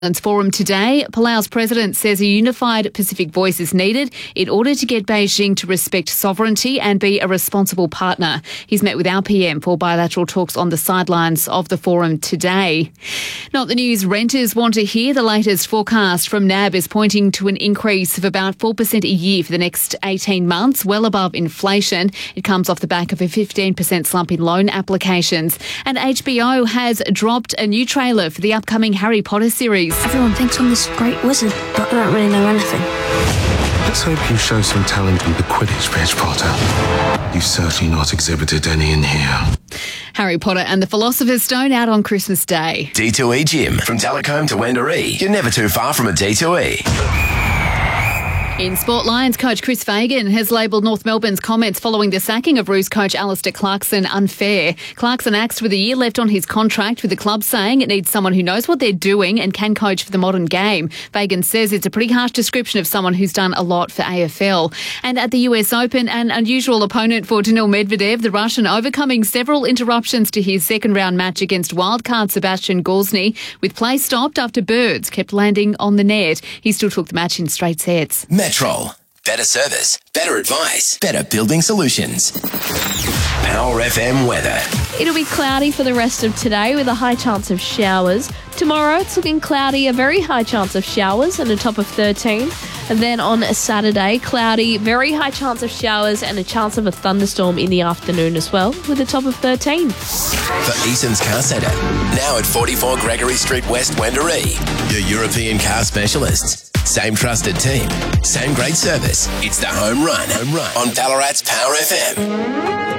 Forum today. Palau's president says a unified Pacific voice is needed in order to get Beijing to respect sovereignty and be a responsible partner. He's met with our PM for bilateral talks on the sidelines of the forum today. Not the news renters want to hear. The latest forecast from NAB is pointing to an increase of about 4% a year for the next 18 months, well above inflation. It comes off the back of a 15% slump in loan applications. And HBO has dropped a new trailer for the upcoming Harry Potter series. Everyone thinks I'm this great wizard, but I don't really know anything. Let's hope you show some talent with the Quidditch, Reg Potter. You've certainly not exhibited any in here. Harry Potter and the Philosopher's Stone out on Christmas Day. D2E Gym. From Telecombe to Wendouree. You're never too far from a D2E. In Sport, Lions coach Chris Fagan has labelled North Melbourne's comments following the sacking of Roos coach Alistair Clarkson unfair. Clarkson axed with a year left on his contract, with the club saying it needs someone who knows what they're doing and can coach for the modern game. Fagan says it's a pretty harsh description of someone who's done a lot for AFL. And at the US Open, an unusual opponent for Daniil Medvedev, the Russian overcoming several interruptions to his second round match against wildcard Sebastian Golsny, with play stopped after birds kept landing on the net. He still took the match in straight sets. Metrol. Better service, better advice, better building solutions. Our FM weather. It'll be cloudy for the rest of today with a high chance of showers. Tomorrow it's looking cloudy, a very high chance of showers and a top of 13. And then on a Saturday, cloudy, very high chance of showers and a chance of a thunderstorm in the afternoon as well with a top of 13. For Eason's Car Centre, now at 44 Gregory Street West, Wendouree. Your European car specialists. Same trusted team, same great service. It's the home run on Ballarat's Power FM.